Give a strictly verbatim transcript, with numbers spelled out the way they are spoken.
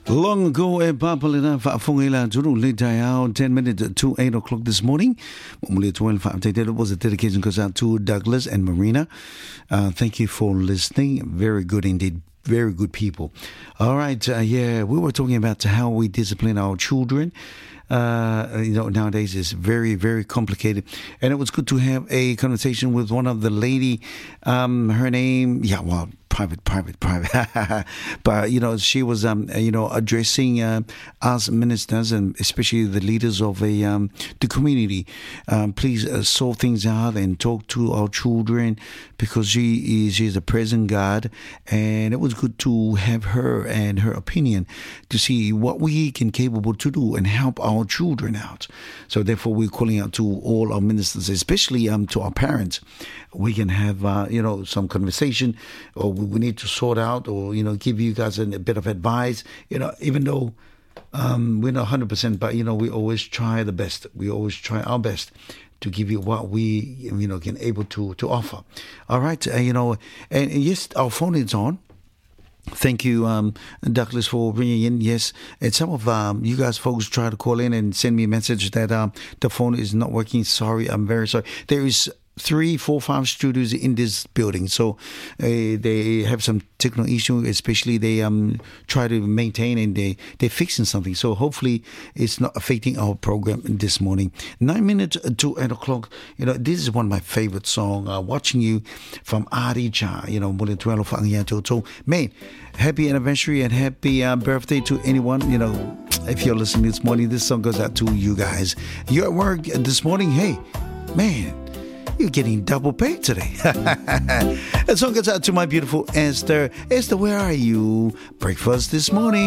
Long ago, e papalina fa'afongila tunu litayao ten minutes to eight o'clock this morning. Muli twelve updated was a dedication goes out to Douglas and Marina. Uh, thank you for listening. Very good indeed. Very good people. All right, uh, yeah, we were talking about how we discipline our children. Uh, you know, nowadays it's very, very complicated. And it was good to have a conversation with one of the lady. Um, her name, yeah, well, private, private, private. But, you know, she was, um, you know, addressing uh, us ministers and especially the leaders of a um, the community. Um, please uh, sort things out and talk to our children because she is she is a present God. And it was good to have her and her opinion to see what we can capable to do and help our children out. So therefore, we're calling out to all our ministers, especially um to our parents. We can have uh, you know some conversation, or we need to sort out, or you know give you guys a, a bit of advice. You know, even though um, we're not one hundred percent, but you know we always try the best. We always try our best to give you what we you know can able to to offer. All right, uh, you know, and, and yes, our phone is on. Thank you, um, Douglas, for bringing in. Yes, and some of um, you guys folks try to call in and send me a message that um, the phone is not working. Sorry, I'm very sorry. There is three, four, five studios in this building, so uh, they have some technical issue. Especially they um try to maintain and they they're fixing something. So hopefully it's not affecting our program this morning. Nine minutes to eight o'clock. You know, this is one of my favorite songs. Uh, watching you from Ari Cha. You know, more than twelve So man, happy anniversary and happy uh, birthday to anyone. You know, if you're listening this morning, this song goes out to you guys. You're at work this morning. Hey, man. You're getting double paid today. That song goes out to my beautiful Esther. Esther, where are you? Breakfast this morning.